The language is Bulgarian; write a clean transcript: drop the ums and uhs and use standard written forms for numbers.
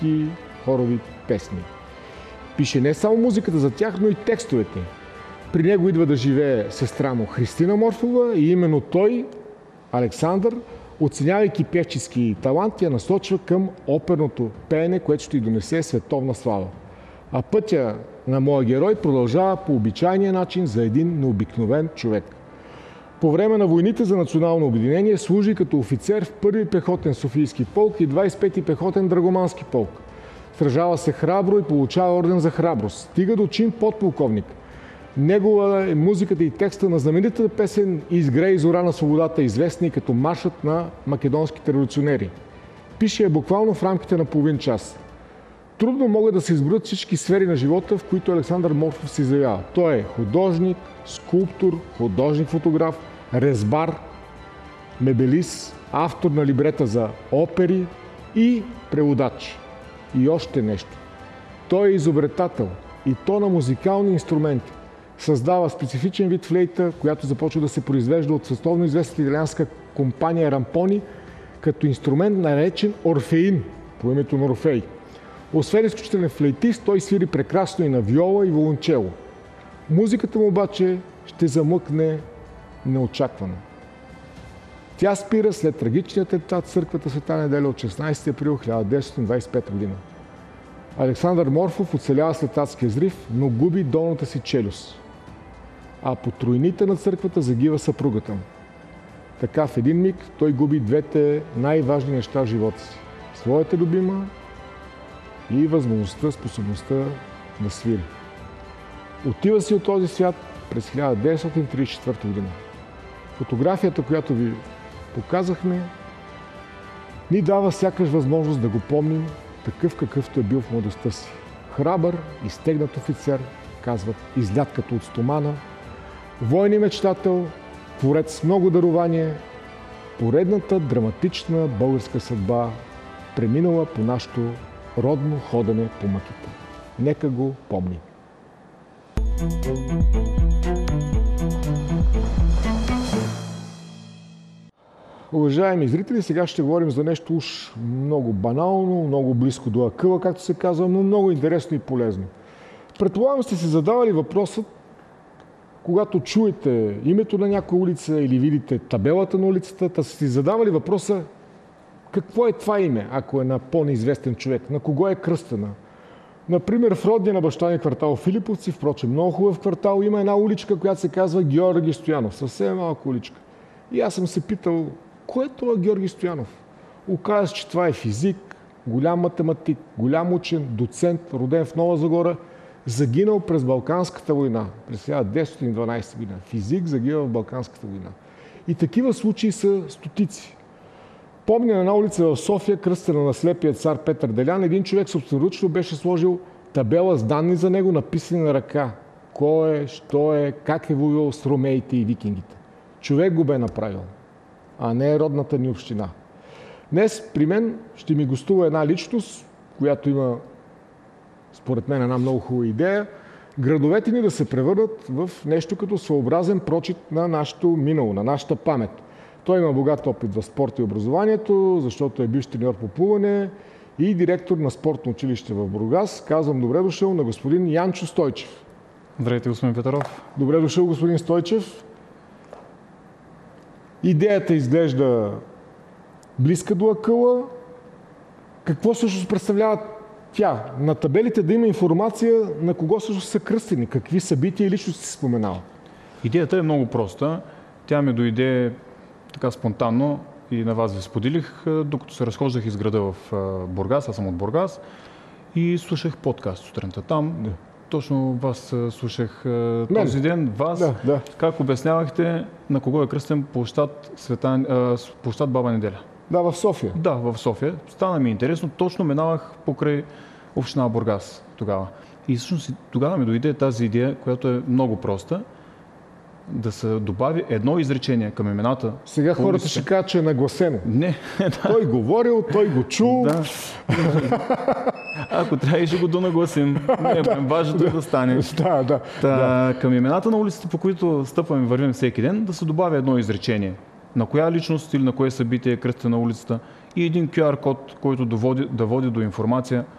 всички хорови песни. Пише не само музиката за тях, но и текстовете. При него идва да живее сестра му Христина Морфова и именно той, Александър, оценявайки певчески талант, я насочва към оперното пеене, което ще й донесе световна слава. А пътя на моя герой продължава по обичайния начин за един необикновен човек. По време на войните за национално обединение служи като офицер в 1-ви пехотен Софийски полк и 25-ти пехотен Драгомански полк. Сражава се храбро и получава орден за храброст. Стига до чин подполковник. Негова е музиката и текста на знаменитата песен "Изгрей зора на свободата", известни като маршът на македонските революционери. Пише я буквално в рамките на половин час. Трудно могат да се изброят всички сфери на живота, в които Александър Морфов се изявява. Той е художник, скулптор, художник-фотограф, резбар, мебелист, автор на либрета за опери и преводач. И още нещо. Той е изобретател и то на музикални инструменти. Създава специфичен вид флейта, която започва да се произвежда от световно известната италианска компания Рампони, като инструмент наречен орфеин, по името на Орфей. Освен изключителен флейтист, той свири прекрасно и на виола и виолончело. Музиката му обаче ще замъкне неочаквано. Тя спира след трагичния атентат в църквата Света Неделя от 16 април 1925 г. Александър Морфов оцелява след адския взрив, но губи долната си челюст. А по тройните на църквата загива съпругата му. Така в един миг той губи двете най-важни неща в живота си. Своята любима и възможността, способността да свири. Отива си от този свят през 1934 г. Фотографията, която ви показахме, ни дава сякаш възможност да го помним такъв, какъвто е бил в младостта си. Храбър, изтегнат офицер, казват, излят като от стомана, воен и мечтател, творец с много дарование, поредната драматична българска съдба, преминала по нашето родно ходене по мъките. Нека го помним. Уважаеми зрители, сега ще говорим за нещо уж много банално, много близко до акъла, както се казва, но много интересно и полезно. Предполагам, сте си задавали въпросът, когато чуете името на някоя улица или видите табелата на улицата, да сте си задавали въпроса какво е това име, ако е на по-неизвестен човек, на кого е кръстена. Например, в родния на баща ни квартал Филиповци, впрочем много хубав квартал, има една уличка, която се казва Георги Стоянов, съвсем малка уличка. И аз съм се питал, кой е това Георги Стоянов? Оказва се, че това е физик, голям математик, голям учен, доцент, роден в Нова Загора, загинал през Балканската война, през 1912 година. Физик загинал в Балканската война. И такива случаи са стотици. Помня на една улица в София, кръстена на слепия цар Петър Делян, един човек собственоръчно беше сложил табела с данни за него, написани на ръка. Кой е, що е, как е воювал с ромеите и викингите. Човек го бе направил, а не родната ни община. Днес при мен ще ми гостува една личност, която има, според мен, една много хубава идея. Градовете ни да се превърнат в нещо като своеобразен прочит на нашето минало, на нашата памет. Той има богат опит в спорта и образованието, защото е бивш треньор по плуване и директор на спортно училище в Бургас. Казвам добре дошъл на господин Янчо Стойчев. Здравейте, господин Петров. Добре дошъл, господин Стойчев. Идеята изглежда близка до акъла. Какво всъщност представлява тя? На табелите да има информация на кого всъщност са кръстени, какви събития и личности се споменава. Идеята е много проста. Тя ми дойде така спонтанно и на вас ви споделих, докато се разхождах из града в Бургас, аз съм от Бургас, и слушах подкаст сутринта там. Да. Точно вас слушах този ден, как обяснявахте на кого е кръстен площад Баба Неделя. Да, в София. Да, в София. Стана ми интересно, точно минавах покрай община Бургас тогава. И всъщност тогава ми дойде тази идея, която е много проста, да се добави едно изречение към имената. Сега хората ще кажат, че е нагласено. Не. Той говорил, той го чул. Да. Ако трябва, ще го донагласим. Важното е да стане. Към имената на улиците, по които стъпваме и вървим всеки ден, да се добави едно изречение. На коя личност или на кое събитие е кръстена на улицата и един QR код, който да води до информация